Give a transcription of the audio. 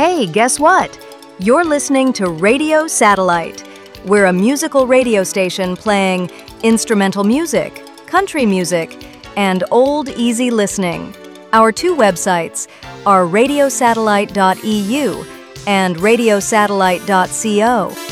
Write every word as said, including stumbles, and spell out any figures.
Hey, guess what? You're listening to Radio Satellite. We're a musical radio station playing instrumental music, country music, and old easy listening. Our two websites are radio satellite dot e u and radio satellite dot co.